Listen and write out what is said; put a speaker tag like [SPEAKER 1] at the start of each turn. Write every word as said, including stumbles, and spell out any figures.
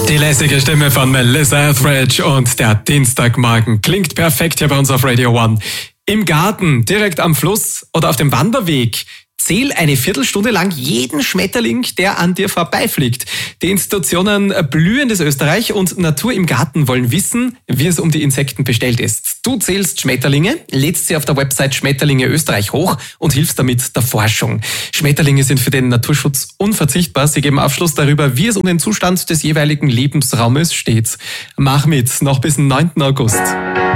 [SPEAKER 1] Die lässige Stimme von Melissa Etheridge und der Dienstagmorgen klingt perfekt hier bei uns auf Radio One. Im Garten, direkt am Fluss oder auf dem Wanderweg. Zähl eine Viertelstunde lang jeden Schmetterling, der an dir vorbeifliegt. Die Institutionen Blühendes Österreich und Natur im Garten wollen wissen, wie es um die Insekten bestellt ist. Du zählst Schmetterlinge, lädst sie auf der Website Schmetterlinge Österreich hoch und hilfst damit der Forschung. Schmetterlinge sind für den Naturschutz unverzichtbar. Sie geben Aufschluss darüber, wie es um den Zustand des jeweiligen Lebensraumes steht. Mach mit, noch bis neunten August.